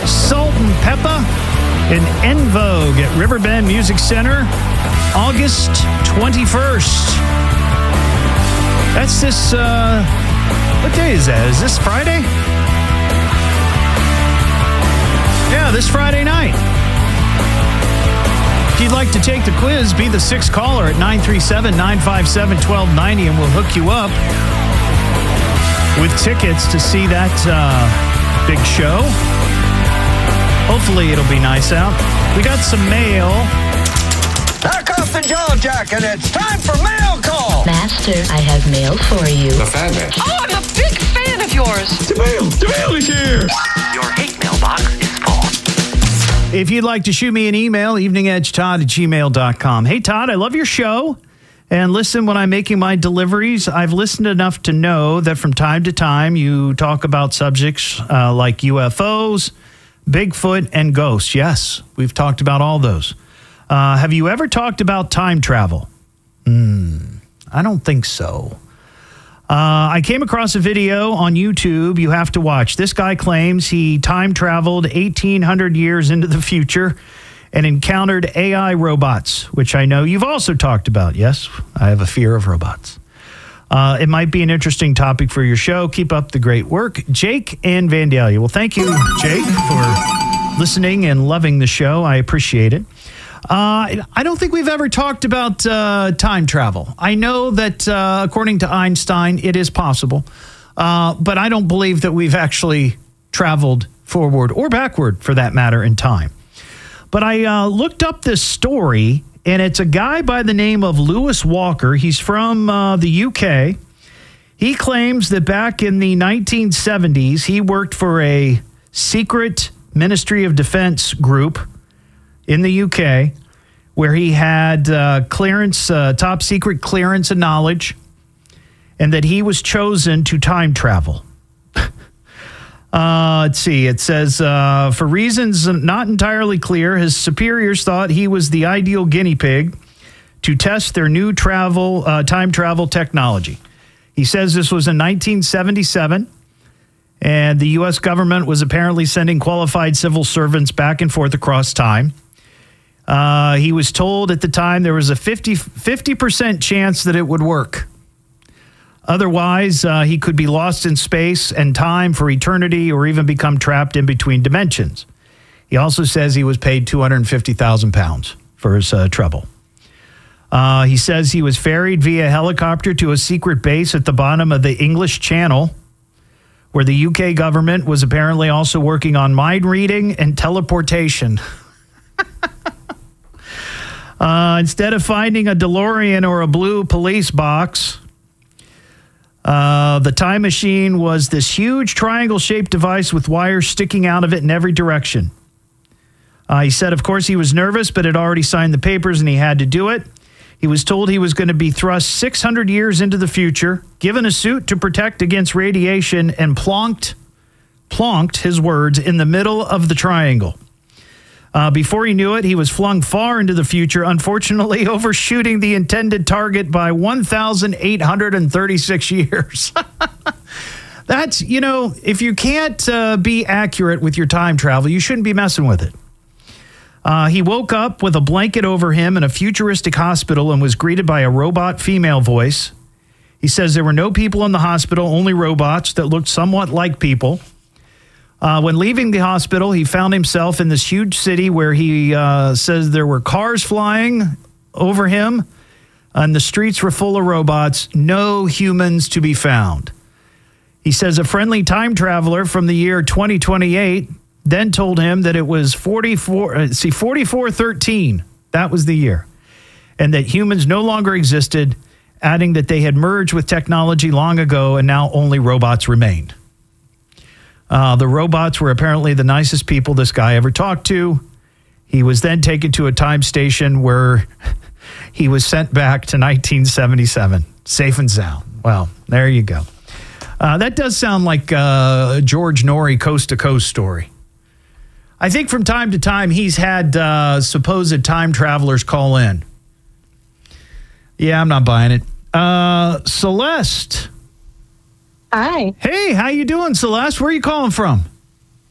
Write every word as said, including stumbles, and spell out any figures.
Salt and Peppa and En Vogue at Riverbend Music Center, August twenty-first. That's this, uh, what day is that? Is this Friday? Yeah, this Friday night. If you'd like to take the quiz, be the sixth caller at nine three seven, nine five seven, one two nine zero, and we'll hook you up with tickets to see that uh, big show. Hopefully it'll be nice out. We got some mail. Knock off the jaw jack, and it's time for mail call. Master, I have mail for you. The fan mail. Oh, I'm a big fan of yours. The mail. The mail is here. Your hate mailbox is full. If you'd like to shoot me an email, evening edge todd at gmail dot com. Hey, Todd, I love your show. And listen, when I'm making my deliveries, I've listened enough to know that from time to time you talk about subjects uh, like U F Os, Bigfoot, and ghosts. Yes, we've talked about all those. Uh, have you ever talked about time travel? Hmm, I don't think so. Uh, I came across a video on YouTube you have to watch. This guy claims he time traveled eighteen hundred years into the future and encountered A I robots, which I know you've also talked about. Yes, I have a fear of robots. Uh, it might be an interesting topic for your show. Keep up the great work. Jake and Vandalia. Well, thank you, Jake, for listening and loving the show. I appreciate it. Uh, I don't think we've ever talked about uh, time travel. I know that uh, according to Einstein, it is possible, uh, but I don't believe that we've actually traveled forward or backward, for that matter, in time. But I uh, looked up this story, and it's a guy by the name of Lewis Walker. He's from uh, the U K. He claims that back in the nineteen seventies, he worked for a secret Ministry of Defense group in the U K, where he had uh, clearance, uh, top secret clearance and knowledge, and that he was chosen to time travel. uh, let's see, it says, uh, for reasons not entirely clear, his superiors thought he was the ideal guinea pig to test their new travel, uh, time travel technology. He says this was in nineteen seventy-seven. And the U S government was apparently sending qualified civil servants back and forth across time. Uh, he was told at the time there was a fifty percent chance that it would work. Otherwise, uh, he could be lost in space and time for eternity or even become trapped in between dimensions. He also says he was paid two hundred fifty thousand pounds for his uh, trouble. Uh, he says he was ferried via helicopter to a secret base at the bottom of the English Channel, where the U K government was apparently also working on mind reading and teleportation. uh, instead of finding a DeLorean or a blue police box, uh, the time machine was this huge triangle-shaped device with wires sticking out of it in every direction. Uh, he said, of course, he was nervous, but had already signed the papers and he had to do it. He was told he was going to be thrust six hundred years into the future, given a suit to protect against radiation, and plonked, plonked, his words, in the middle of the triangle. Uh, before he knew it, he was flung far into the future, unfortunately overshooting the intended target by one thousand eight hundred thirty-six years. That's, you know, if you can't uh, be accurate with your time travel, you shouldn't be messing with it. Uh, he woke up with a blanket over him in a futuristic hospital and was greeted by a robot female voice. He says there were no people in the hospital, only robots that looked somewhat like people. Uh, when leaving the hospital, he found himself in this huge city where he uh, says there were cars flying over him and the streets were full of robots, no humans to be found. He says a friendly time traveler from the year twenty twenty-eight then told him that it was forty-four, uh, see, forty-four thirteen. That was the year. And that humans no longer existed, adding that they had merged with technology long ago and now only robots remained. Uh, the robots were apparently the nicest people this guy ever talked to. He was then taken to a time station where he was sent back to nineteen seventy-seven, safe and sound. Well, there you go. Uh, that does sound like uh, a George Norrie coast-to-coast story. I think from time to time he's had uh, supposed time travelers call in. Yeah, I'm not buying it. Uh, Celeste. Hi. Hey, how you doing, Celeste? Where are you calling from?